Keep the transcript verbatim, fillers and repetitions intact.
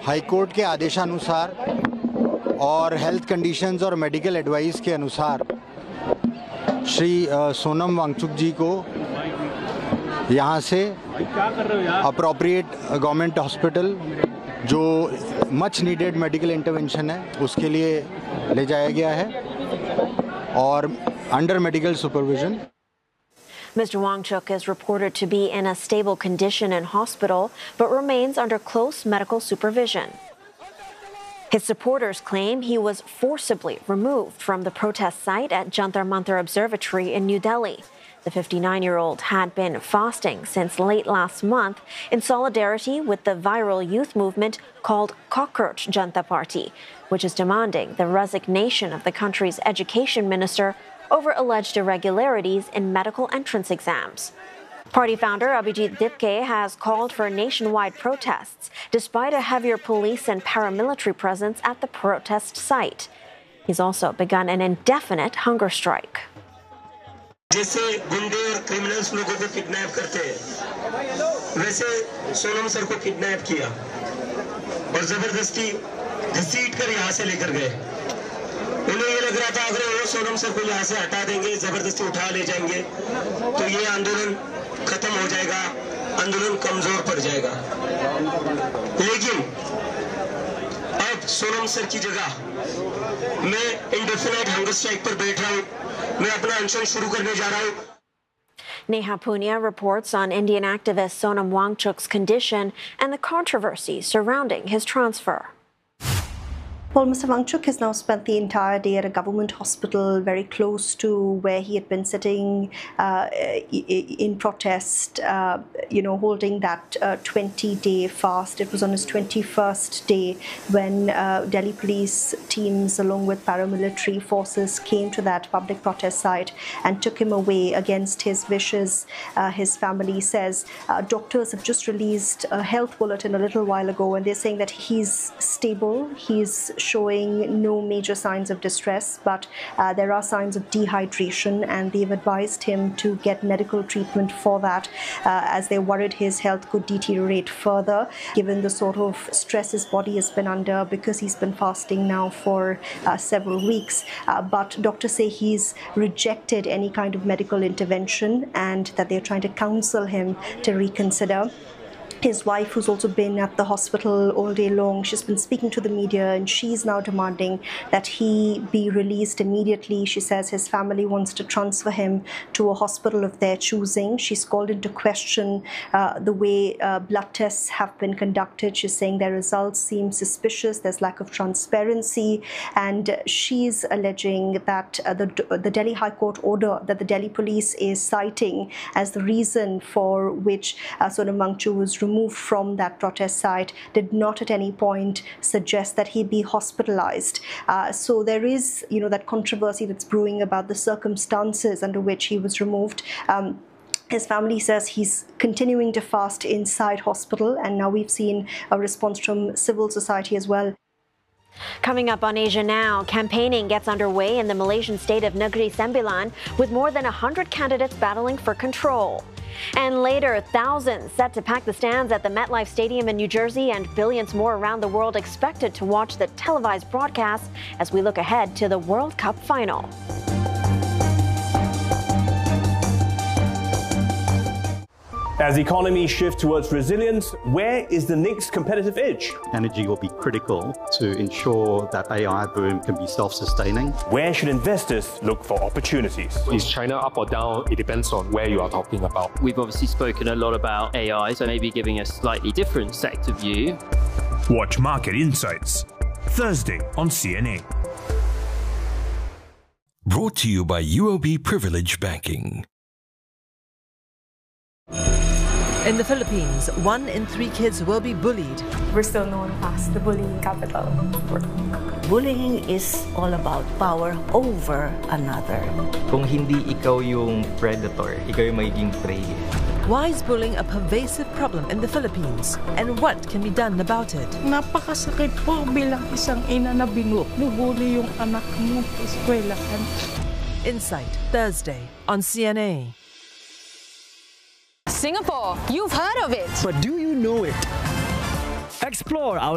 High court के आदेशानुसार और हेल्थ कंडीशंस और मेडिकल एडवाइस के अनुसार श्री सोनम वांगचुक जी को यहाँ से अप्रोप्रिएट गवर्नमेंट हॉस्पिटल जो मच नीडेड मेडिकल इंटरवेंशन है उसके लिए ले जाया गया है और under medical supervision. Mister Wangchuk is reported to be in a stable condition in hospital, but remains under close medical supervision. His supporters claim he was forcibly removed from the protest site at Jantar Mantar Observatory in New Delhi. The fifty-nine-year-old had been fasting since late last month in solidarity with the viral youth movement called Cockroach Janta Party, which is demanding the resignation of the country's education minister over alleged irregularities in medical entrance exams. Party founder Abhijit Dipke has called for nationwide protests despite a heavier police and paramilitary presence at the protest site. He's also begun an indefinite hunger strike. जैसे गुंडे और criminals लोगों को kidnap करते हैं, वैसे Sonam sir को kidnap किया और जबरदस्ती घसीट कर यहाँ से लेकर गए. उन्हें ये लग रहा था अगर वो सोनम सर को यहाँ से हटा देंगे, जबरदस्ती उठा ले जाएंगे, तो ये आंदोलन खत्म हो जाएगा, आंदोलन कमजोर पड़ जाएगा. लेकिन अब सोनम सर की जगह मैं इंडेफिनाइट हंगर स्ट्राइक पर बैठ रहा हूँ. मैं अपना अनशन शुरू करने जा रहा हूँ. Neha Punia reports on Indian activist Sonam Wangchuk's condition and the controversy surrounding his transfer. Well, Mister Wangchuk has now spent the entire day at a government hospital very close to where he had been sitting uh, in protest, uh, you know, holding that twenty-day uh, fast. It was on his twenty-first day when uh, Delhi police teams, along with paramilitary forces, came to that public protest site and took him away against his wishes. Uh, his family says uh, doctors have just released a health bulletin a little while ago, and they're saying that he's stable, he's showing no major signs of distress, but uh, there are signs of dehydration, and they've advised him to get medical treatment for that uh, as they're worried his health could deteriorate further given the sort of stress his body has been under because he's been fasting now for uh, several weeks. Uh, but doctors say he's rejected any kind of medical intervention and that they're trying to counsel him to reconsider. His wife, who's also been at the hospital all day long, she's been speaking to the media, and she's now demanding that he be released immediately. She says his family wants to transfer him to a hospital of their choosing. She's called into question uh, the way uh, blood tests have been conducted. She's saying their results seem suspicious, there's lack of transparency, and she's alleging that uh, the, the Delhi High Court order that the Delhi police is citing as the reason for which uh, Sonam Wangchuk was removed Moved from that protest site did not at any point suggest that he be hospitalized. Uh, so there is, you know, that controversy that's brewing about the circumstances under which he was removed. Um, His family says he's continuing to fast inside hospital, and now we've seen a response from civil society as well. Coming up on Asia Now, campaigning gets underway in the Malaysian state of Negeri Sembilan with more than one hundred candidates battling for control. And later, thousands set to pack the stands at the MetLife Stadium in New Jersey, and billions more around the world expected to watch the televised broadcast as we look ahead to the World Cup final. As economies shift towards resilience, where is the next competitive edge? Energy will be critical to ensure that A I boom can be self-sustaining. Where should investors look for opportunities? Is China up or down? It depends on where you are talking about. We've obviously spoken a lot about A I, so maybe giving a slightly different sector view. Watch Market Insights, Thursday on C N A. Brought to you by U O B Privilege Banking. In the Philippines, one in three kids will be bullied. We're still known as the bullying capital. Bullying is all about power over another. Kung hindi ikaw yung predator, ikaw yung magiging prey. Why is bullying a pervasive problem in the Philippines? And what can be done about it? Napakasakit po bilang isang ina na binubuli yung anak mo sa eskwelahan. Insight, Thursday on C N A. Singapore, you've heard of it. But do you know it? Explore our